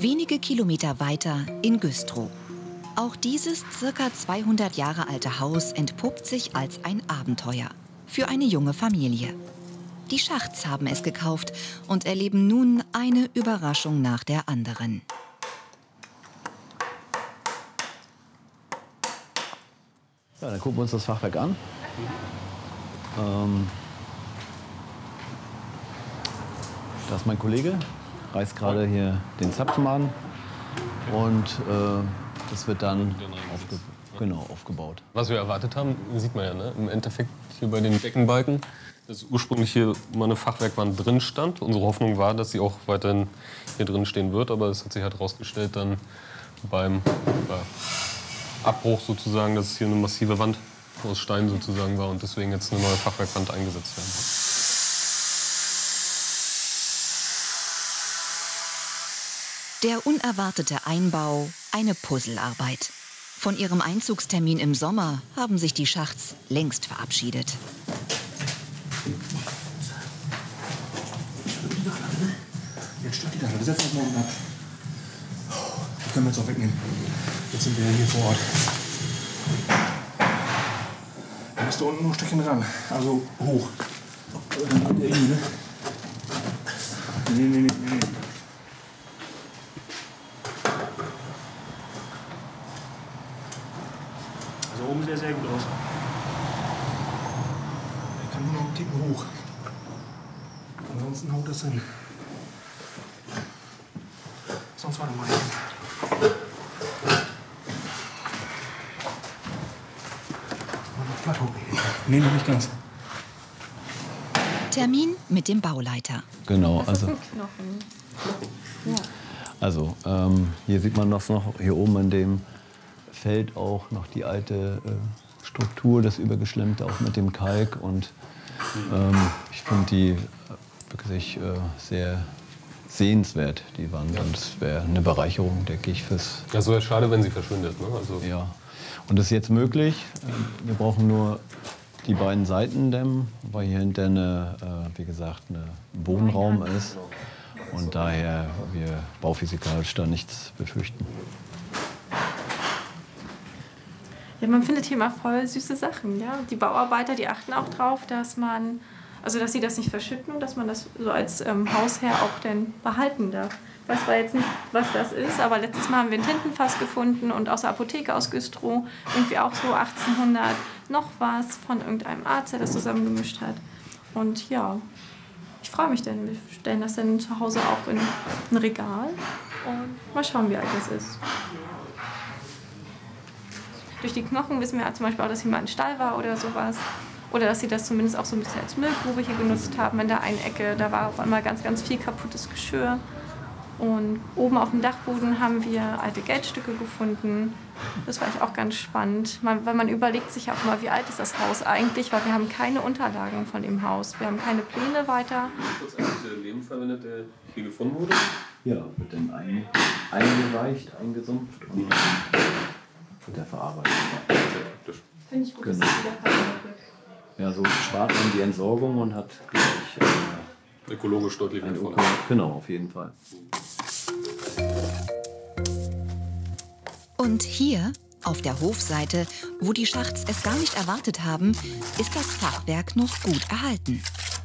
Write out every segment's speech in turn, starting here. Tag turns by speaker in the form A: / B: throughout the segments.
A: Wenige Kilometer weiter in Güstrow. Auch dieses ca. 200 Jahre alte Haus entpuppt sich als ein Abenteuer für eine junge Familie. Die Schachts haben es gekauft und erleben nun eine Überraschung nach der anderen.
B: Ja, dann gucken wir uns das Fachwerk an. Da ist mein Kollege, reißt gerade hier den Zapfen an und das wird dann aufgebaut.
C: Was wir erwartet haben, sieht man ja, ne? Im Endeffekt hier bei den Deckenbalken, dass ursprünglich hier mal eine Fachwerkwand drin stand. Unsere Hoffnung war, dass sie auch weiterhin hier drin stehen wird, aber es hat sich halt herausgestellt dann beim Abbruch sozusagen, dass es hier eine massive Wand aus Stein sozusagen war und deswegen jetzt eine neue Fachwerkwand eingesetzt werden.
A: Der unerwartete Einbau, eine Puzzlearbeit. Von ihrem Einzugstermin im Sommer haben sich die Schachts längst verabschiedet.
D: Jetzt stimmt die da, wir setzen uns morgen ab. Die können wir jetzt auch wegnehmen. Jetzt sind wir ja hier vor Ort. Da musst du unten noch ein Stückchen ran, also hoch. Dann kommt der ne? Nee. Also oben sieht er sehr gut aus. Ich kann nur noch einen Ticken hoch. Ansonsten haut das hin. Sonst war noch mal hin. Nee, noch nicht ganz.
A: Termin mit dem Bauleiter.
B: Genau,
E: Das ist
B: also.
E: ein Knochen. Ja.
B: Also, hier sieht man das noch, hier oben in dem Feld auch noch die alte Struktur, das Übergeschlemmte, auch mit dem Kalk. Und ich finde die wirklich sehr sehenswert, die Wand. Ja. Und es wäre eine Bereicherung, denke ich, fürs...
C: Das wäre schade, wenn sie verschwindet, ne? Also
B: ja. Und das ist jetzt möglich. Wir brauchen nur die beiden Seiten dämmen, weil hier hinter wie gesagt, ein Wohnraum ist. Und daher wir bauphysikalisch da nichts befürchten.
E: Ja, man findet hier immer voll süße Sachen. Ja? Die Bauarbeiter, die achten auch drauf, dass dass sie das nicht verschütten und dass man das so als Hausherr auch denn behalten darf. Ich weiß zwar jetzt nicht, was das ist, aber letztes Mal haben wir ein Tintenfass gefunden und aus der Apotheke aus Güstrow, irgendwie auch so 1800 noch was von irgendeinem Arzt, der das zusammengemischt hat. Und ja, ich freue mich denn. Wir stellen das dann zu Hause auch in ein Regal und mal schauen, wie alt das ist. Durch die Knochen wissen wir zum Beispiel auch, dass hier mal ein Stall war oder sowas. Oder dass sie das zumindest auch so ein bisschen als Müllgrube hier genutzt haben in der einen Ecke. Da war auf einmal ganz, ganz viel kaputtes Geschirr. Und oben auf dem Dachboden haben wir alte Geldstücke gefunden. Das war auch ganz spannend, weil man überlegt sich auch mal, wie alt ist das Haus eigentlich, weil wir haben keine Unterlagen von dem Haus. Wir haben keine Pläne weiter.
C: Kurz der Lehm verwendet, der hier gefunden wurde?
B: Ja, wird dann eingeweicht, eingesumpft und wird der verarbeitet.
E: Finde ich gut, dass
B: Genau.
E: das wieder verwendet wird.
B: Ja, so spart man die Entsorgung und hat gleich
C: Ökologisch deutlich wertvoller.
B: Genau, auf jeden Fall.
A: Und hier, auf der Hofseite, wo die Schachts es gar nicht erwartet haben, ist das Fachwerk noch gut erhalten.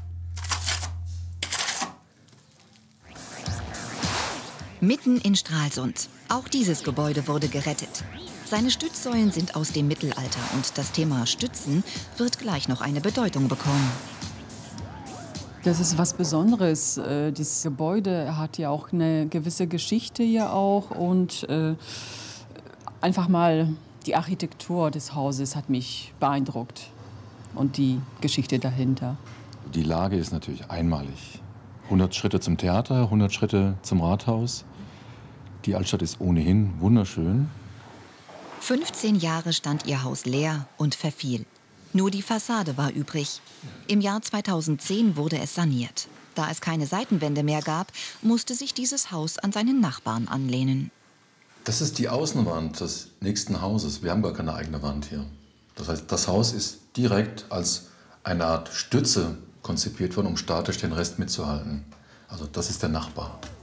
A: Mitten in Stralsund. Auch dieses Gebäude wurde gerettet. Seine Stützsäulen sind aus dem Mittelalter und das Thema Stützen wird gleich noch eine Bedeutung bekommen.
F: Das ist was Besonderes. Dieses Gebäude hat ja auch eine gewisse Geschichte hier auch und einfach mal die Architektur des Hauses hat mich beeindruckt und die Geschichte dahinter.
G: Die Lage ist natürlich einmalig. 100 Schritte zum Theater, 100 Schritte zum Rathaus. Die Altstadt ist ohnehin wunderschön.
A: 15 Jahre stand ihr Haus leer und verfiel. Nur die Fassade war übrig. Im Jahr 2010 wurde es saniert. Da es keine Seitenwände mehr gab, musste sich dieses Haus an seinen Nachbarn anlehnen.
G: Das ist die Außenwand des nächsten Hauses. Wir haben gar keine eigene Wand hier. Das heißt, das Haus ist direkt als eine Art Stütze konzipiert worden, um statisch den Rest mitzuhalten. Also das ist der Nachbar.